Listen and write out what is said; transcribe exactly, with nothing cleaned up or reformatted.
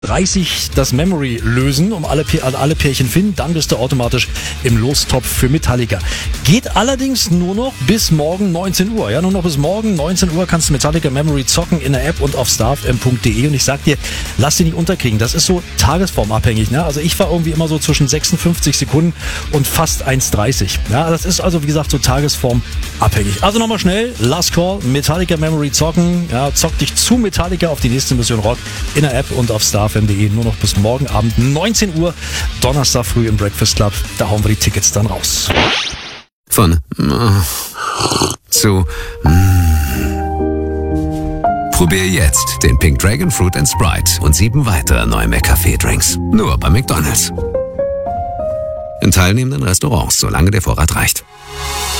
dreißig das Memory lösen, um alle, alle Pärchen finden, dann bist du automatisch im Lostopf für Metallica. Geht allerdings nur noch bis morgen neunzehn Uhr. Ja, nur noch bis morgen neunzehn Uhr kannst du Metallica Memory zocken in der App und auf starfm punkt de. Und ich sag dir, lass dich nicht unterkriegen. Das ist so tagesformabhängig. Ne? Also ich war irgendwie immer so zwischen sechsundfünfzig Sekunden und fast eins dreißig. Ja, das ist also, wie gesagt, so tagesformabhängig. Also nochmal schnell, Last Call, Metallica Memory zocken. Ja, zock dich zu Metallica auf die nächste Mission Rock in der App und auf starfm punkt de. Nur noch bis morgen Abend neunzehn Uhr, Donnerstag früh im Breakfast Club. Da hauen wir die Tickets dann raus. Von äh, zu mm. Probier jetzt den Pink Dragon Fruit and Sprite und sieben weitere neue McCafé-Drinks. Nur bei McDonald's. In teilnehmenden Restaurants, solange der Vorrat reicht.